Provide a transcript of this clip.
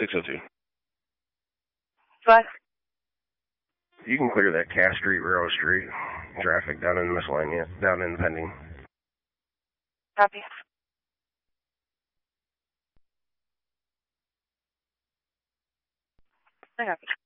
602. What? You can clear that Cass Street, Railroad Street traffic down in the miscellaneous, down in the pending. Copy. I copy.